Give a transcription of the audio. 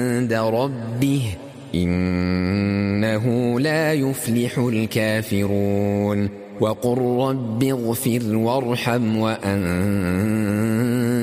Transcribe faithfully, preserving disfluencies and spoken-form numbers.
عند ربه إنه لا يفلح الكافرون وقل رب اغفر وارحم وأنت